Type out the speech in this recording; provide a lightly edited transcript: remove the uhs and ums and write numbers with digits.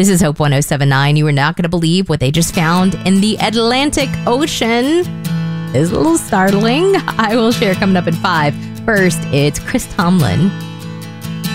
This is Hope 1079. You are not going to believe what they just found in the Atlantic Ocean. It's a little startling. I will share coming up in 5. First, it's Chris Tomlin.